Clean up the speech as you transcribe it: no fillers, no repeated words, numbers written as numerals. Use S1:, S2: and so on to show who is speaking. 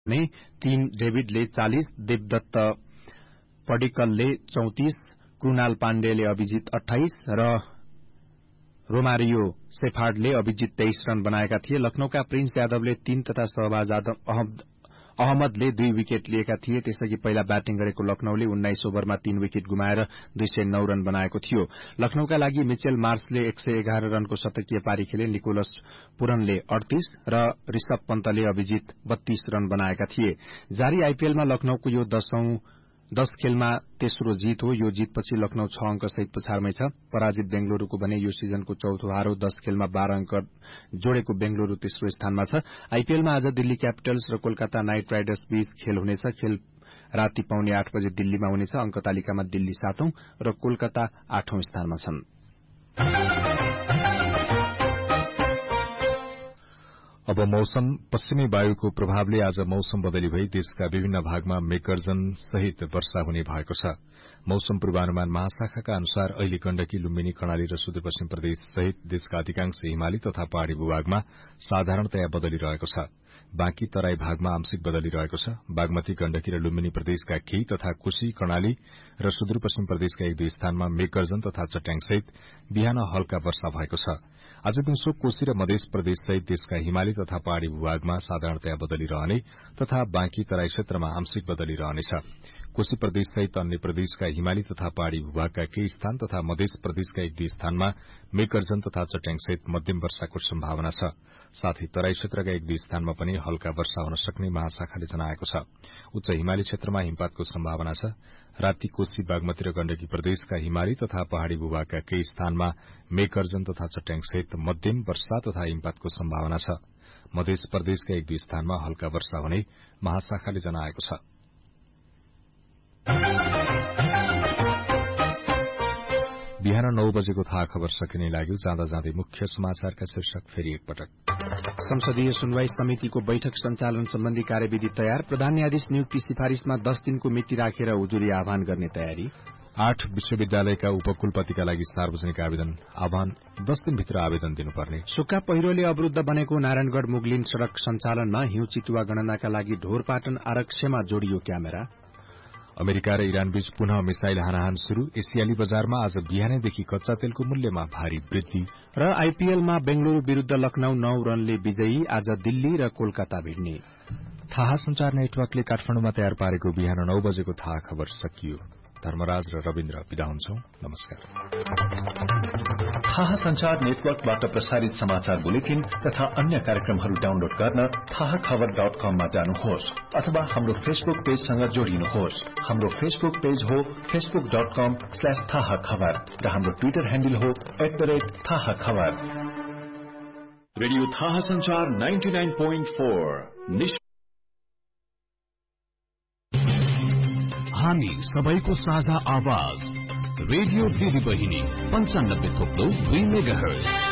S1: ने टीम डेभिडले 40, देवदत्त पडिक्कलले 34, कृणाल पाण्डेले अभिजित 28 र रोमारियो सेफार्डले अभिजित 23 रन बनाएका थिए। लखनऊका प्रिन्स यादवले 3 तथा शहबाज अहमदले 2 विकेट लिएका थिए। त्यसअघि पहिला ब्याटिङ गरेको लखनऊले 19 ओभरमा 3 विकेट गुमाएर 209 रन बनाएको थियो। लखनऊका लागि मिचेल मार्सले 111 रनको शतकीय पारी खेले। निकोलस पुरनले 38 र ऋषभ पन्तले अभिजित 32 रन बनाएका थिए। जारी आईपीएलमा लखनऊको यो 10 खेलमा तेस्रो जीत हो। यो जीतपछि लखनऊ 6 अंक सहित पछाडमै छ। पराजित बेंगलुरूको भने यो सिजनको चौथो हार हो। 10 खेलमा 12 अंक जोडेको बेंगलुरू तेस्रो स्थानमा छ। आईपीएलमा आज दिल्ली क्यापिटल्स र कोलकाता नाइट राइडर्स बीच खेल हुनेछ। खेल राति 7:15 बजे दिल्लीमा हुनेछ। अंक तालिकामा दिल्ली 7औं र कोलकाता 8औं स्थानमा छन्।
S2: अब मौसम। पश्चिमी वायुको प्रभावले आज मौसम बदली भई देशका विभिन्न भागमा मेघगर्जन सहित वर्षा हुने भएको छ। मौसम पूर्वानुमान महाशाखाका अनुसार अहिले गण्डकी, लुम्बिनी, कर्णाली र सुदूरपश्चिम प्रदेश सहित देशका अधिकांश हिमाली तथा पहाड़ी भूभागमा साधारणतया बदली रहेको छ। बाँकी तराई भागमा आंशिक बदली रहेको छ। बागमती, गण्डकी र लुम्बिनी प्रदेशका केही तथा कोशी, कर्णाली र सुदूरपश्चिम प्रदेशका 1-2 स्थानमा मेघगर्जन तथा चट्याङसहित बिहान हल्का वर्षा भएको छ। आज दिउँसो कोशी र मध्य प्रदेश सहित देशका हिमाली तथा पहाड़ी भूभागमा साधारणतया बदली रहने तथा बाँकी तराई क्षेत्रमा आंशिक बदली रहनेछ। कोशी प्रदेश सहित अन्य प्रदेशका हिमाली तथा पहाड़ी भूभागका केही स्थान तथा मध्य प्रदेशका 1-2 स्थानमा मेघगर्जन तथा चट्याङसहित मध्यम वर्षाको सम्भावना छ। साथै तराई क्षेत्रका 1-2 स्थानमा पनि हल्का वर्षा हुन सक्ने महाशाखाले जनाएको छ। उच्च हिमाली क्षेत्रमा हिमपातको सम्भावना छ। राति कोशी, बागमती र गण्डकी प्रदेशका हिमाली तथा पहाड़ी भूभागका केही स्थानमा मेघगर्जन तथा चट्याङसहित मध्यम वर्षा तथा हिमपातको सम्भावना छ। मध्य प्रदेशका 1-2 स्थानमा हल्का वर्षा हुने महाशाखाले जनाएको छ। बिहान 9 बजेको थाहा खबर सकिने लाग्यो। जाँदा जाँदै मुख्य समाचारका शीर्षक फेरि एकपटक।
S1: संसदीय सुनवाई समितिको बैठक सञ्चालन सम्बन्धी कार्यविधि तयार। प्रधान न्यायाधीश नियुक्ति सिफारिशमा 10 दिनको मिति राखेर उजुरी आह्वान गर्ने तयारी।
S2: 8 विश्वविद्यालयका उपकुलपतिका लागि सार्वजनिक आवेदन आह्वान। 10 दिनभित्र आवेदन दिनुपर्ने।
S1: सुक्खा पहिरोले अवरूद्ध बनेको नारायणगढ़ मुगलिन सड़क सञ्चालनमा हिउँ चितुवा गणनाका लागि ढोरपाटन आरक्षमा जोडियो क्यामेरा।
S2: अमेरिका र इरान बीच पुनः मिसाइल हानाहान शुरू। एसियाली बजारमा आज बिहानैदेखि कच्चा तेलको मूल्यमा भारी वृद्धि।
S1: र आईपीएलमा बेंगलुरू विरूद्ध लखनऊ 9 रनले विजयी। आज दिल्ली र कोलकाता भिड्ने।
S2: थाहा संचार नेटवर्कले काठमाडौँमा तयार पारेको बिहान 9 बजेको थाहा खबर सकियो। धर्मराज र रविन्द्र विदा हुन्छौं। नमस्कार।
S3: थाहा संचार नेटवर्कबाट प्रसारित समाचार बुलेटिन तथा अन्य कार्यक्रमहरू डाउनलोड गर्न थाहाखबर.com मा जानुहोस् अथवा हाम्रो फेसबुक पेजसँग जोडिनुहोस्। हाम्रो फेसबुक पेज हो facebook.com/थाहाखबर र हाम्रो ट्विटर ह्यान्डल हो @थाहाखबर। रेडियो थाहा संचार 99.4
S4: हामी सबैको साझा आवाज रेडियो दिदी बहिनी 95.2 मेगाहर्ज।